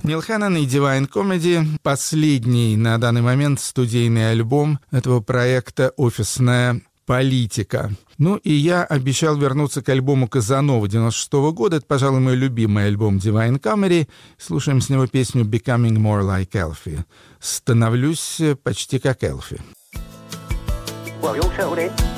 Нил Ханнон и Divine Comedy – последний на данный момент студийный альбом этого проекта «Офисная политика». Ну и я обещал вернуться к альбому Казанова 96 года. Это, пожалуй, мой любимый альбом Divine Comedy. Слушаем с него песню «Becoming More Like Elfie». «Становлюсь почти как Элфи». Well, you all settled in?